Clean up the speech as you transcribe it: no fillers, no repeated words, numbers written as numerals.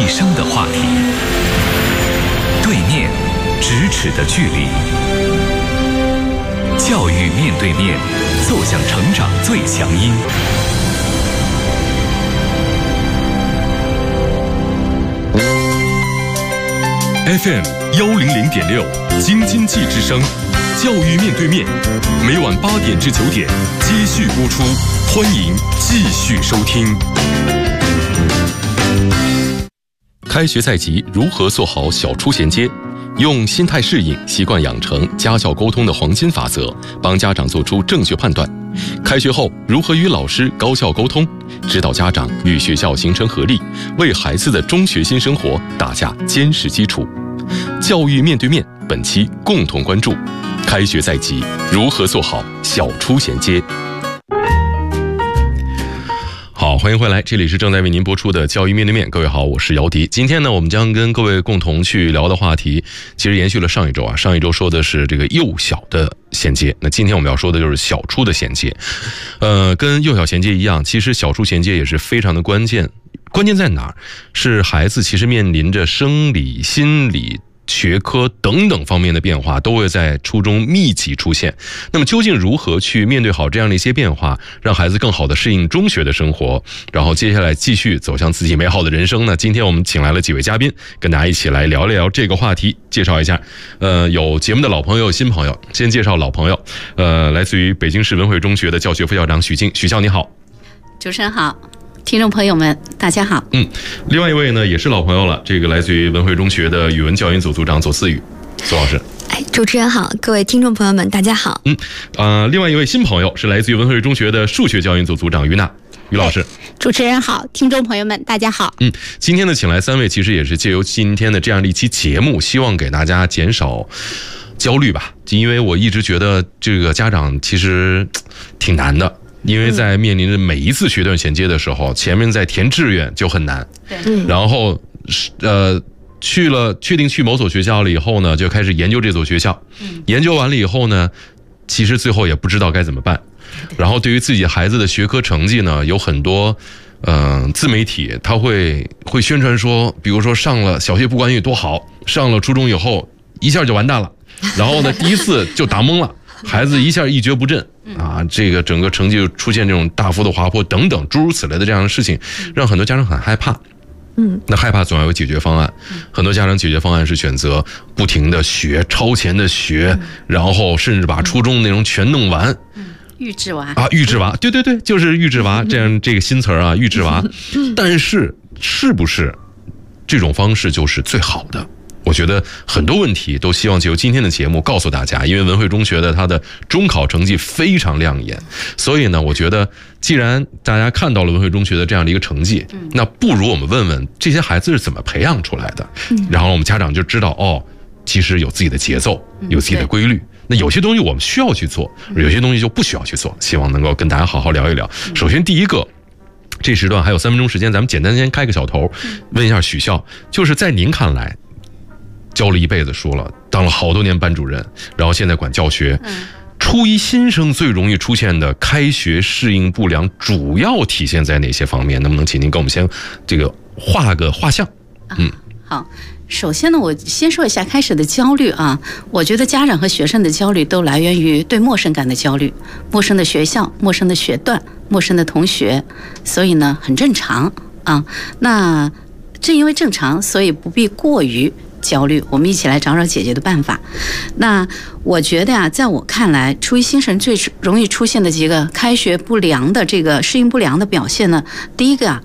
生的话题，对面咫尺的距离，教育面对面，奏响成长最强音。 FM 100.6，京津冀之声，教育面对面，每晚8点至9点接续播出，欢迎继续收听。开学在即，如何做好小初衔接？用心态适应、习惯养成、家校沟通的黄金法则，帮家长做出正确判断。开学后如何与老师高效沟通，指导家长与学校形成合力，为孩子的中学新生活打下坚实基础。教育面对面，本期共同关注：开学在即，如何做好小初衔接？好，欢迎回来，这里是正在为您播出的教育面对面。各位好，我是姚迪。今天呢，我们将跟各位共同去聊的话题，其实延续了上一周啊。上一周说的是这个幼小的衔接，那今天我们要说的就是小初的衔接。跟幼小衔接一样，其实小初衔接也是非常的关键。关键在哪儿？是孩子其实面临着生理、心理、学科等等方面的变化，都会在初中密集出现。那么究竟如何去面对好这样的一些变化，让孩子更好的适应中学的生活，然后接下来继续走向自己美好的人生呢？今天我们请来了几位嘉宾，跟大家一起来聊一聊这个话题。介绍一下，有节目的老朋友、新朋友。先介绍老朋友，来自于北京市文汇中学的教学副校长许静。许校你好。 主持人好，听众朋友们大家好。 另外一位呢也是老朋友了，这个来自于文汇中学的语文教研组组长左思雨，左老师。 主持人好，各位听众朋友们大家好。 另外一位新朋友是来自于文汇中学的数学教研组组长于娜，于老师。 主持人好，听众朋友们大家好。 今天呢请来3位，其实也是借由今天的这样的一期节目，希望给大家减少焦虑吧。因为我一直觉得这个家长其实挺难的，因为在面临着每一次学段衔接的时候，前面在填志愿就很难，然后确定去某所学校了以后呢，就开始研究这所学校，研究完了以后呢，其实最后也不知道该怎么办。然后对于自己孩子的学科成绩呢，有很多自媒体他会宣传说，比如说上了小学不管语多好，上了初中以后一下就完蛋了，然后呢第一次就打懵了，孩子一下一蹶不振啊，这个整个成绩就出现这种大幅的滑坡等等诸如此类的这样的事情，让很多家长很害怕。那害怕总要有解决方案，很多家长解决方案是选择不停的学，超前的学，然后甚至把初中内容全弄完。 预制娃啊，预制娃，对，就是预制娃，这样这个新词儿啊，预制娃。但是是不是这种方式就是最好的？我觉得很多问题都希望借由今天的节目告诉大家，因为文汇中学的它的中考成绩非常亮眼，所以呢，我觉得既然大家看到了文汇中学的这样的一个成绩，那不如我们问问这些孩子是怎么培养出来的，然后我们家长就知道哦，其实有自己的节奏，有自己的规律。那有些东西我们需要去做，有些东西就不需要去做。希望能够跟大家好好聊一聊。首先第一个，这时段还有3分钟时间，咱们简单先开个小头，问一下许校，就是在您看来，教了一辈子书了，当了好多年班主任，然后现在管教学，初一新生最容易出现的开学适应不良主要体现在哪些方面？能不能请您给我们先这个画个画像？ 好，首先呢，我先说一下开始的焦虑啊。我觉得家长和学生的焦虑都来源于对陌生感的焦虑，陌生的学校、陌生的学段、陌生的同学，所以呢很正常啊。那正因为正常，所以不必过于焦虑，我们一起来找找解决的办法。那我觉得在我看来，初一新生最容易出现的几个开学不良的这个适应不良的表现呢，第一个